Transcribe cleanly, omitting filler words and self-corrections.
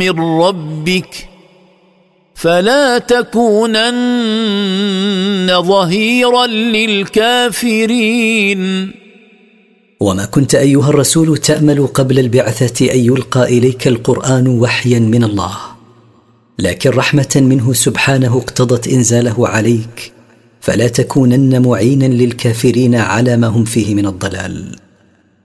من ربك فلا تكونن ظهيرا للكافرين. وما كنت أيها الرسول تأمل قبل البعثة أن يلقى إليك القرآن وحيا من الله، لكن رحمة منه سبحانه اقتضت إنزاله عليك، فلا تكونن معينا للكافرين على ما هم فيه من الضلال.